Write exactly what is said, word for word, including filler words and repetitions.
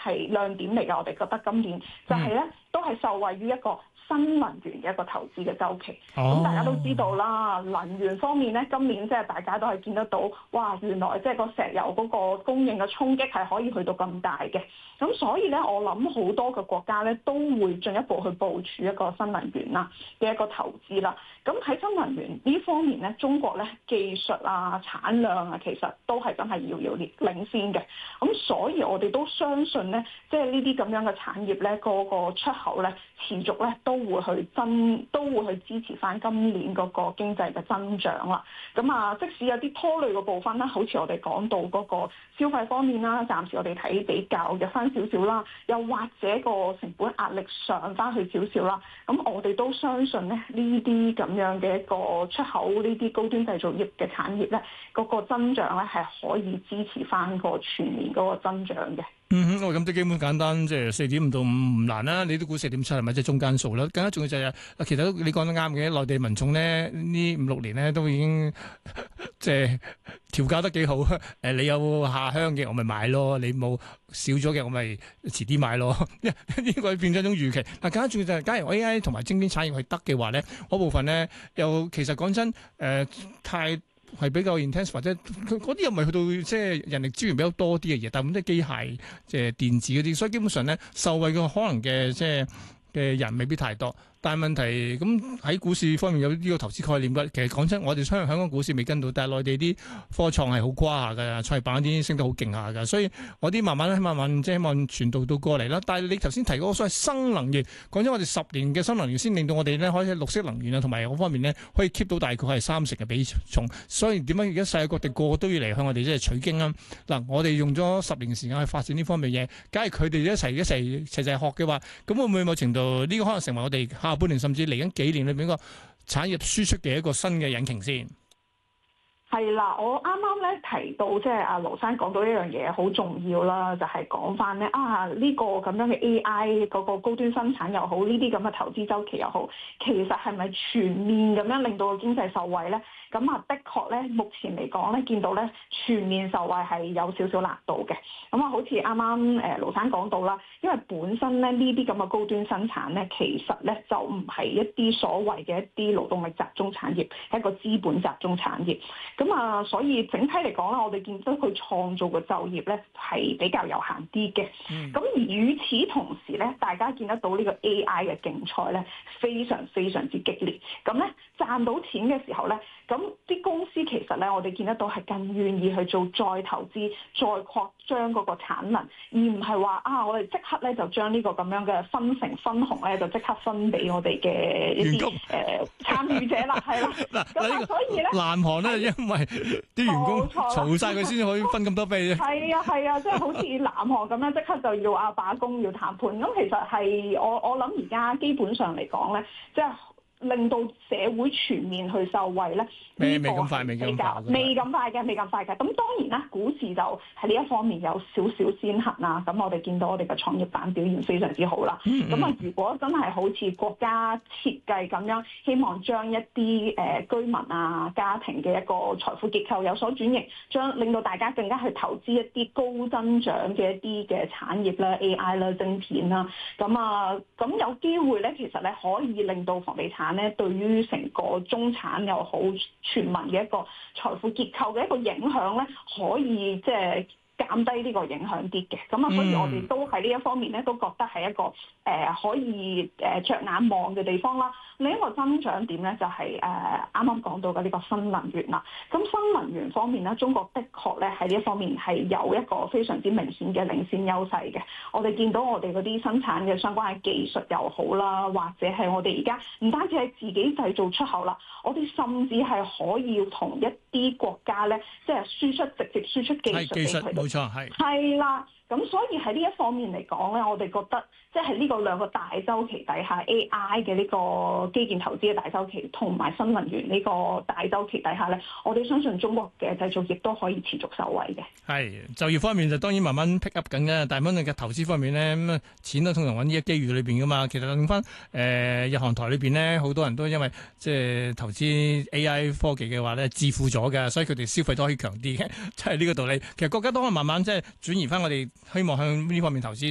係亮點嚟㗎。我哋覺得今年就係咧都係受惠於一個新能源嘅一個投資嘅週期。咁、哦、大家都知道啦，能源方面咧，今年即係大家都係見得到，哇！原來即係個石油嗰個供應嘅衝擊係可以去到咁大嘅。咁所以咧，我諗好多嘅國家咧都會進一步去部署一個新能源啦嘅一個投資啦。咁喺新能源呢方面咧，中國咧技術啊、產量啊，其實都係真係遙遙領領先嘅。咁所以我哋都相信咧，即係呢啲咁樣嘅產業咧，個個出口咧持續咧都會去增，都會去支持翻今年嗰個經濟嘅增長啦。咁啊，即使有啲拖累嘅部分啦，好似我哋講到嗰個消費方面啦，暫時我哋睇比較弱翻少少啦，又或者個成本壓力上翻去少少啦。咁我哋都相信咧，呢啲咁樣嘅一個出口，呢啲高端製造業嘅產業咧，嗰個增長咧係可以支持翻個全年嗰個增長嘅。 嗯哼，我咁即基本簡單，即係四點五到五唔難啦。你都估四點七係咪即係中間數啦？更加重要就係、是，其實你講得啱嘅，內地民眾咧呢五六年咧都已經即係調教得幾好。誒，你有下鄉嘅我咪買咯，你冇少咗嘅我咪遲啲買咯。呢個變咗一種預期。嗱，更加重要就係，假如 A I 同埋晶片產業係得嘅話咧，嗰部分咧又其實講真誒、呃、太。係比較 intense 或者佢嗰啲又唔係去到即係人力資源比較多啲嘅嘢，但係咁啲機械即係電子嗰啲，所以基本上咧受惠嘅可能嘅即係嘅人未必太多。但係問題咁喺股市方面有呢個投資概念嘅，其實講真，我哋香香港股市未跟到，但係內地啲科創係好誇下㗎，創業板啲升得好勁下㗎，所以我啲慢慢慢慢即係希望傳導到過嚟啦。但係你頭先提嗰個所謂新能源，講真，我哋十年嘅新能源先令到我哋咧可以綠色能源啊同埋嗰方面咧可以 keep 到大概係三成嘅比重。所以點解而家世界各地個個都要嚟向我哋即係取經啊？嗱，我哋用咗十年時間去發展呢方面嘢，假如佢哋一齊一齊齊齊學嘅話，咁會唔會某程度呢、呢個可能成為我哋下半年甚至嚟緊幾年裏邊個產業輸出嘅一個新嘅引擎先？ 係啦，我啱啱咧提到即係阿盧生講到一樣嘢好重要啦，就係講翻咧啊呢、呢個咁樣嘅 A I 嗰個高端生產又好，呢啲咁嘅投資週期又好，其實係咪全面咁樣令到個經濟受惠咧？咁啊，的確咧，目前嚟講咧，見到咧全面受惠係有少少難度嘅。咁啊，好似啱啱誒盧生講到啦，因為本身咧呢啲咁嘅高端生產咧，其實咧就唔係一啲所謂嘅一啲勞動力集中產業，係一個資本集中產業。咁啊，所以整體嚟講咧，我哋見到佢創造嘅就業咧係比較有限啲嘅。咁、嗯、而與此同時咧，大家見得到呢個 A I 嘅競賽咧非常非常之激烈。咁咧賺到錢嘅時候咧，咁啲公司其實咧，我哋見得到係更願意去做再投資、再擴張嗰個產能，而唔係話啊，我哋即刻咧就將呢個咁樣嘅分成分紅咧，就即刻分俾我哋嘅一啲誒、呃、參與者啦，係啦。咁啊，所以咧，南韓咧，因為啲員工嘈晒佢先可以分咁多俾。係啊係啊，即係、就是、好似南韓咁樣，即刻就要啊罷工、要談判。咁其實係我我諗而家基本上嚟講咧，即係。令到社會全面去受惠咧，未未咁快，未咁快，未咁快嘅，未咁快嘅。咁當然啦，股市就喺呢一方面有少少先行啦。咁我哋見到我哋嘅創業板表現非常之好啦。咁啊、嗯，如果真係好似國家設計咁樣，希望將一啲誒、呃、居民啊、家庭嘅一個財富結構有所轉型，將令到大家更加去投資一啲高增長嘅一啲嘅產業啦、A I 啦、晶片啦。咁啊，咁有機會咧，其實咧可以令到房地產咧，對於成個中產又好，全民嘅一個財富結構嘅一個影響咧，可以即係減低呢個影響啲嘅。咁啊，所以我哋都喺呢一方面咧，都覺得係一個誒、呃、可以誒著眼望嘅地方啦。另一個增長點咧，就係誒啱啱講到嘅呢個新能源啦。咁新能源方面咧，中國的確咧喺呢一方面係有一個非常之明顯嘅領先優勢嘅。我哋見到我哋嗰啲生產嘅相關嘅技術又好啦，或者係我哋而家唔單止係自己製造出口啦，我哋甚至係可以同一啲國家咧，即係輸出直接輸出技術俾佢哋。冇錯，係。係啦。咁所以喺呢一方面嚟講咧，我哋覺得即係呢個兩個大周期底下 A I 嘅呢個基建投資嘅大周期，同埋新能源呢個大周期底下咧，我哋相信中國嘅製造業都可以持續受惠嘅。係就業方面就當然慢慢 pick up 緊嘅，但係問題嘅投資方面咧，咁錢都通常揾呢一機遇裏邊噶嘛。其實諗翻誒日韓台裏邊咧，好多人都因為即係投資 A I 科技嘅話咧，致富咗嘅，所以佢哋消費都可以強啲嘅，即係呢個道理。其實國家都可以慢慢即係轉移翻我哋。希望向呢方面投資。